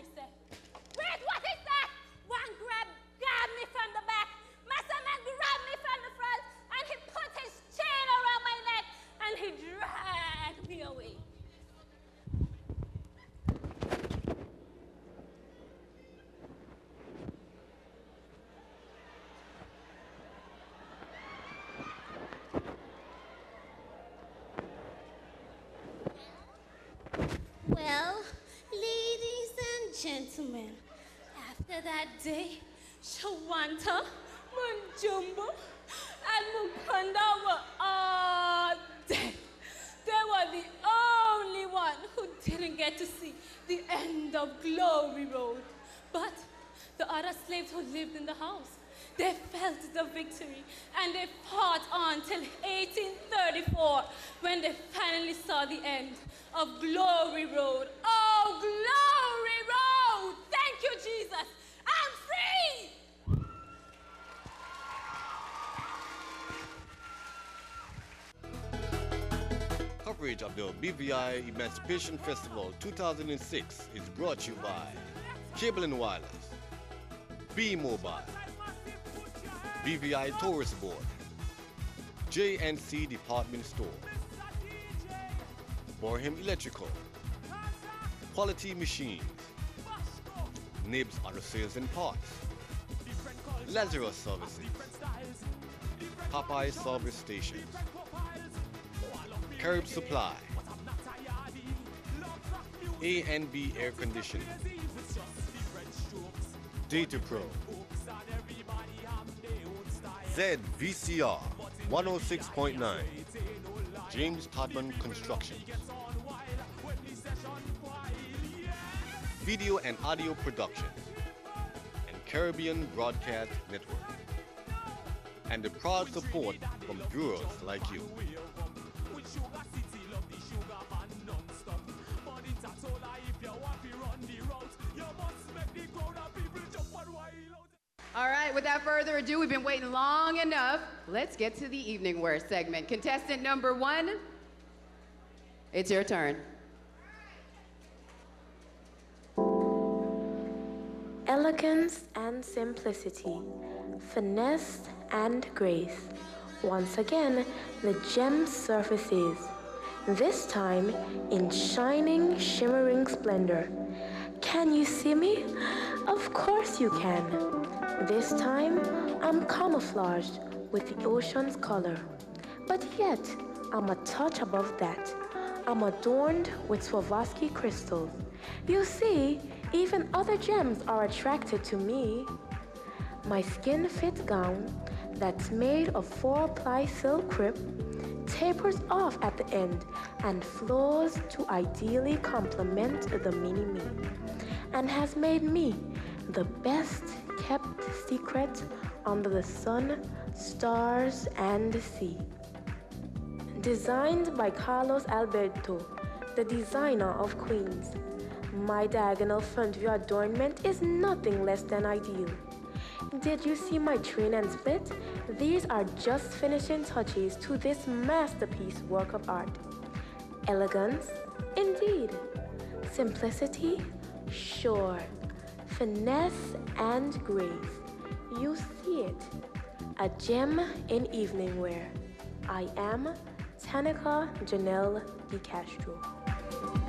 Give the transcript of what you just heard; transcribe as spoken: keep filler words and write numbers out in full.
I said, wait, what is that? One grab, grabbed me from the back. Master man grabbed me from the front, and he put his chain around my neck, and he dragged me away. Well, ladies and gentlemen, after that day, Shawanta, Munjumbo, and Mukunda were all dead. They were the only one who didn't get to see the end of Glory Road. But the other slaves who lived in the house, they felt the victory, and they fought on till eighteen thirty-four, when they finally saw the end of Glory Road. Oh, Glory Road! Thank you, Jesus! I'm free! Coverage of the B V I Emancipation Festival two thousand six is brought to you by Cable and Wireless, B-Mobile, B V I Tourist Board, J and C Department Store, Borham Electrical, Quality Machines, Nibs Auto Sales and Parts, Lazarus Services, Popeye Service Stations, Curb Supply, A and B Air Conditioning, Data Pro, Z V C R one oh six point nine, James Todman Construction, Video and Audio Production, and Caribbean Broadcast Network, and the proud support from viewers like you. All right, without further ado, we've been waiting long enough. Let's get to the evening wear segment. Contestant number one, it's your turn. Elegance and simplicity, finesse and grace. Once again, the gem surfaces, this time in shining, shimmering splendor. Can you see me? Of course you can. This time, I'm camouflaged with the ocean's color. But yet, I'm a touch above that. I'm adorned with Swarovski crystals. You see, even other gems are attracted to me. My skin-fit gown, that's made of four-ply silk crêpe, tapers off at the end and flows to ideally complement the mini-me, and has made me the best kept secret under the sun, stars, and the sea. Designed by Carlos Alberto, the designer of Queens, my diagonal front view adornment is nothing less than ideal. Did you see my train and split? These are just finishing touches to this masterpiece work of art. Elegance? Indeed. Simplicity? Sure. Finesse and grace. You see it. A gem in evening wear. I am Tanika Janelle De Castro.